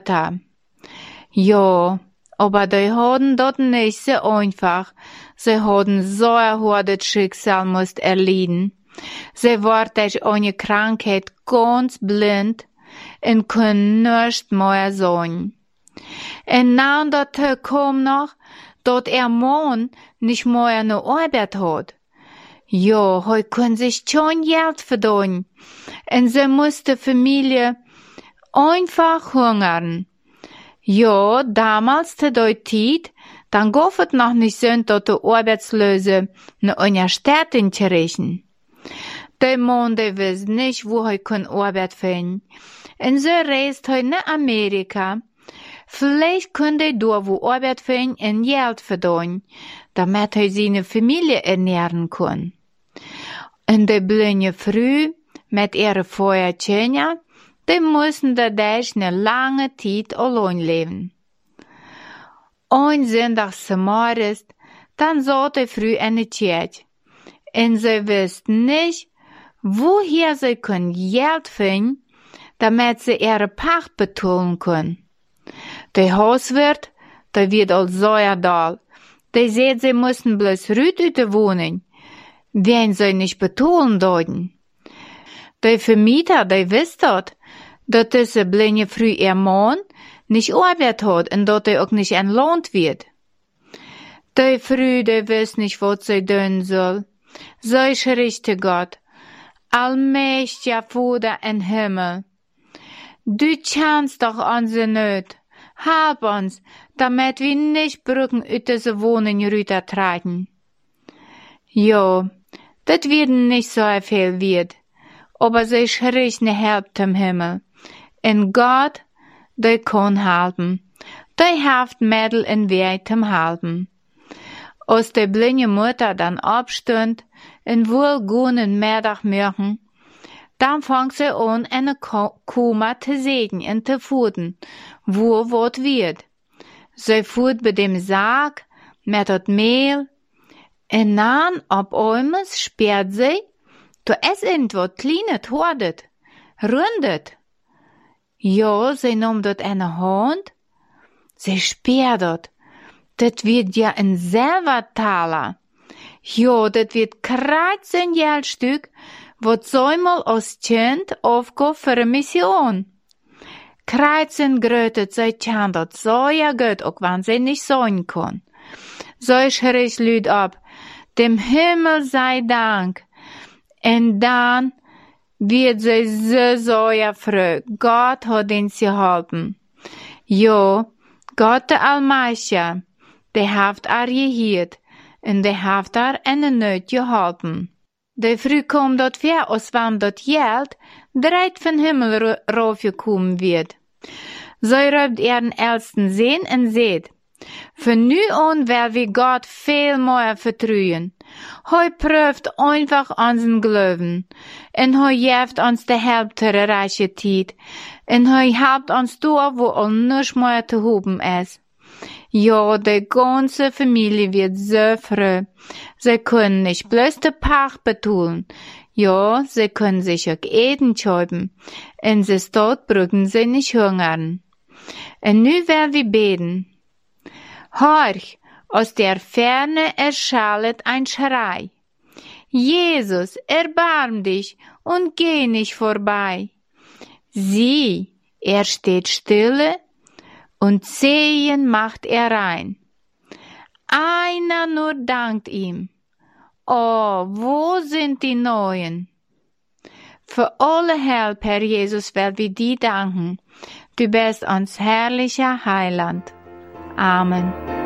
Mutter. Ja, aber die hadden dort nicht so einfach. Sie hadden so ein hartes Schicksal musst erleiden. Sie war durch eine Krankheit ganz blind und können nicht mehr sehen. Und dann dazu kam noch, dass Mann nicht mehr eine Arbeit hat. Ja, hij kon sich schon Geld verdienen. Und sie musste Familie einfach hungern. Ja, damals zu der Zeit, dann gab es noch nicht so, dass die Arbeitslose eine Unterstützung kriegen. Der Mann, der weiß nicht, wo er Arbeit finden kann. Und so reist er nach Amerika. Vielleicht könnte er da, wo Arbeit finden, und Geld verdienen, damit er seine Familie ernähren kann. Und die blinde Frau mit ihren Feuerchen, die mussten dadurch eine lange Zeit allein leben. Ein Sonntagsmorgens, dann sah die Frau in die Kirche. Und sie wussten nicht, woher sie Geld finden, damit sie ihre Pacht bezahlen können. Der Hauswirt, der wird als Säuerdal, der sagt, sie müssen bloß rüt uit de Wohnung, wenn sie nicht bezahlen dürfen. Der Vermieter, der wisst dass diese blinde Frau ihr Mann nicht Arbeit hat und dass er auch nicht entlohnt wird. Die Frau, der weiß nicht, was sie tun soll. Sie schrie zu Gott, allmächtiger Vater im Himmel, du kennst doch unsere Not. Help uns, damit wir nicht Brücken uit diese Wohnung rübertragen. Ja, das wird nicht so viel wird, aber sie schrie ne Hilfe zum Himmel. Und Gott, der kann helfen. Der hilft Mädel in Weg zum Helfen. Als die blinde Mutter dann abstund, in wohlgehenden Mittagmorgen, dann fang sie an, eine Koma zu sägen und zu fuhren, wo was wird. Sie fuhrt bei dem Sarg mit das Mehl, und dann ab einmal sperrt sie, da ist irgendwas Kleines hordet, rundet. Ja, sie nahm dort eine Hand, sie sperrt dort. Das wird ja ein Silbertaler. Ja, das wird kreuz ein Geldstück, wat zweimal als Kind aufgab für eine Mission. Kreuzen grötet sie kann dat so ja gut, auch wenn sie nicht sein kann. So schrie ich laut ab, dem Himmel sei Dank. Und dann wird sie so ja froh, Gott hat uns geholfen. Ja, Gott der Allmächtige, der hat gehört, und der hat in der Not geholfen. Die Früh kom dort ver, als wann dort Geld direkt von Himmel raufgekommen wird. So ruft den Ältesten sehen und seht, von nu an will wir Gott viel mehr vertrauen. Hij prüft einfach unseren Glauben, und hij geeft uns die Hilfe zur reiche Zeit, und hij helpt uns da, wo all nichts mehr zu haben ist. Ja, die ganze Familie wird so froh. Sie können nicht bloß die Pacht bezahlen. Ja, sie können sich auch Eden schäuben. Und sie dort brücken sie nicht hungern. Und nu werden wir beten. Horch, aus der Ferne erschallet ein Schrei. Jesus, erbarm dich und geh nicht vorbei. Sieh, er steht stille, und Zehen macht er rein. Einer nur dankt ihm. Oh, wo sind die Neuen? Für alle Hilfe, Herr Jesus, will wir dir danken. Du bist uns herrlicher Heiland. Amen.